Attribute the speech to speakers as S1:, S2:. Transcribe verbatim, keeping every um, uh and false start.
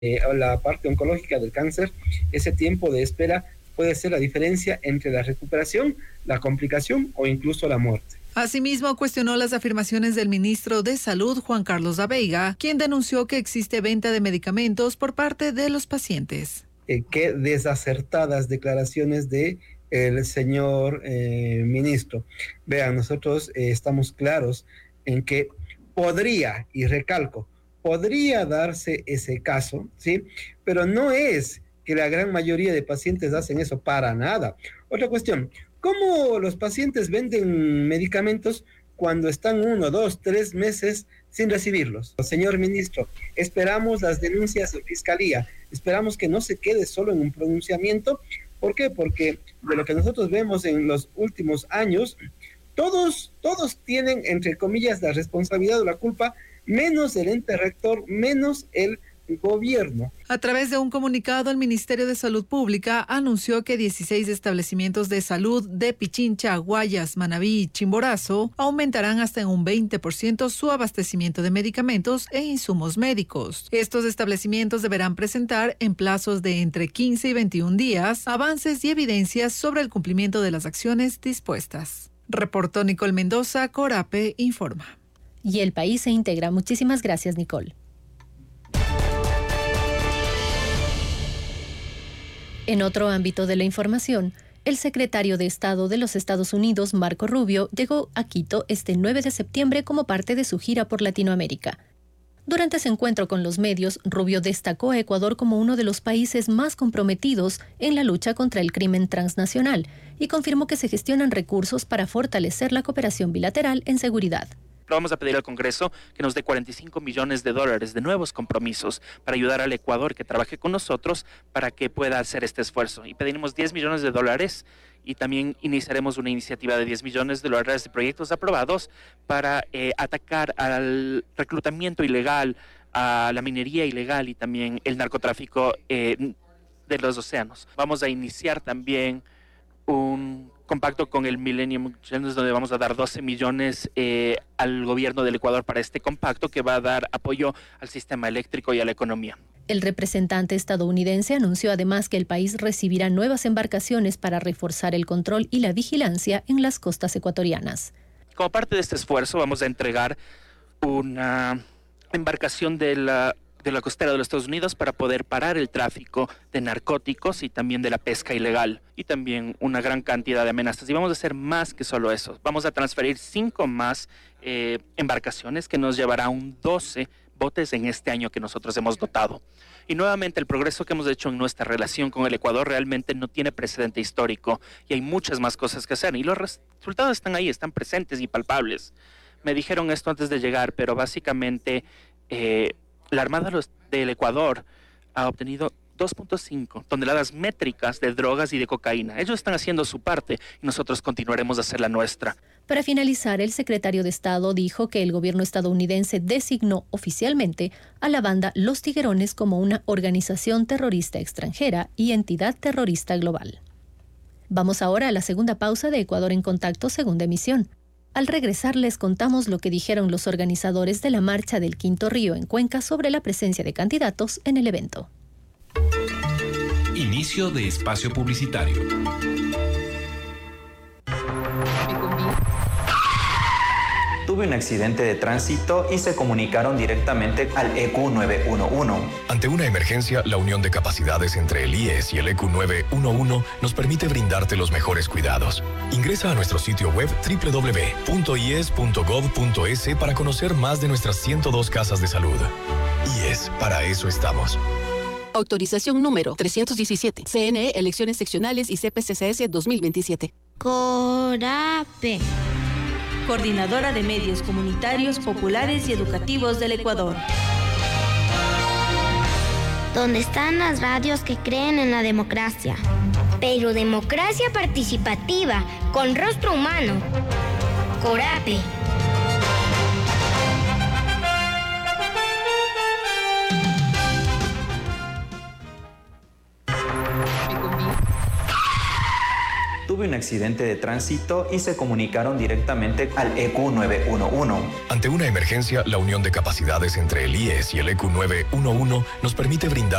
S1: eh, la parte oncológica del cáncer, ese tiempo de espera puede ser la diferencia entre la recuperación, la complicación o incluso la muerte.
S2: Asimismo, cuestionó las afirmaciones del ministro de Salud, Juan Carlos Dabeiga, quien denunció que existe venta de medicamentos por parte de los pacientes.
S1: Eh, qué desacertadas declaraciones de el señor eh, ministro. Vean, nosotros eh, estamos claros en que podría, y recalco, podría darse ese caso, ¿sí? Pero no es que la gran mayoría de pacientes hacen eso para nada. Otra cuestión, ¿cómo los pacientes venden medicamentos cuando están uno, dos, tres meses sin recibirlos? Señor ministro, esperamos las denuncias de fiscalía, esperamos que no se quede solo en un pronunciamiento. ¿Por qué? Porque de lo que nosotros vemos en los últimos años, todos, todos tienen, entre comillas, la responsabilidad o la culpa, menos el ente rector, menos el gobierno.
S2: A través de un comunicado, el Ministerio de Salud Pública anunció que dieciséis establecimientos de salud de Pichincha, Guayas, Manabí y Chimborazo aumentarán hasta en un veinte por ciento su abastecimiento de medicamentos e insumos médicos. Estos establecimientos deberán presentar en plazos de entre quince y veintiún días avances y evidencias sobre el cumplimiento de las acciones dispuestas. Reportó Nicole Mendoza, Corape informa.
S3: Y el país se integra. Muchísimas gracias, Nicole. En otro ámbito de la información, el secretario de Estado de los Estados Unidos, Marco Rubio, llegó a Quito este nueve de septiembre como parte de su gira por Latinoamérica. Durante ese encuentro con los medios, Rubio destacó a Ecuador como uno de los países más comprometidos en la lucha contra el crimen transnacional y confirmó que se gestionan recursos para fortalecer la cooperación bilateral en seguridad.
S4: Vamos a pedir al Congreso que nos dé cuarenta y cinco millones de dólares de nuevos compromisos para ayudar al Ecuador que trabaje con nosotros para que pueda hacer este esfuerzo. Y pediremos diez millones de dólares y también iniciaremos una iniciativa de diez millones de dólares de proyectos aprobados para eh, atacar al reclutamiento ilegal, a la minería ilegal y también el narcotráfico eh, de los océanos. Vamos a iniciar también un compacto con el Millennium Challenge donde vamos a dar doce millones eh, al gobierno del Ecuador para este compacto que va a dar apoyo al sistema eléctrico y a la economía.
S3: El representante estadounidense anunció además que el país recibirá nuevas embarcaciones para reforzar el control y la vigilancia en las costas ecuatorianas.
S4: Como parte de este esfuerzo vamos a entregar una embarcación de la de la costera de los Estados Unidos para poder parar el tráfico de narcóticos y también de la pesca ilegal y también una gran cantidad de amenazas. Y vamos a hacer más que solo eso. Vamos a transferir cinco más eh, embarcaciones que nos llevará a un doce botes en este año que nosotros hemos dotado. Y nuevamente el progreso que hemos hecho en nuestra relación con el Ecuador realmente no tiene precedente histórico y hay muchas más cosas que hacer y los resultados están ahí, están presentes y palpables. Me dijeron esto antes de llegar, pero básicamente eh, la Armada del Ecuador ha obtenido dos punto cinco toneladas métricas de drogas y de cocaína. Ellos están haciendo su parte y nosotros continuaremos a hacer la nuestra.
S3: Para finalizar, el secretario de Estado dijo que el gobierno estadounidense designó oficialmente a la banda Los Tiguerones como una organización terrorista extranjera y entidad terrorista global. Vamos ahora a la segunda pausa de Ecuador en Contacto, segunda emisión. Al regresar les contamos lo que dijeron los organizadores de la Marcha del Quinto Río en Cuenca sobre la presencia de candidatos en el evento.
S5: Inicio de espacio publicitario.
S6: Tuve un accidente de tránsito y se comunicaron directamente al E Q nueve uno uno.
S7: Ante una emergencia, la unión de capacidades entre el I E S y el E Q nueve uno uno nos permite brindarte los mejores cuidados. Ingresa a nuestro sitio web doble u doble u doble u punto i e s punto gov punto e s para conocer más de nuestras ciento dos casas de salud. I E S, para eso estamos.
S8: Autorización número trescientos diecisiete. C N E, Elecciones Seccionales y C P C C S dos mil veintisiete.
S9: Corape. Coordinadora de Medios Comunitarios, Populares y Educativos del Ecuador.
S10: Donde están las radios que creen en la democracia.
S11: Pero democracia participativa, con rostro humano. Corape.
S6: Tuve Tuve un accidente de tránsito y se comunicaron directamente al E Q nueve uno uno.
S7: Ante una emergencia, la unión de capacidades entre el I E S y el E Q nueve uno uno nos permite brindar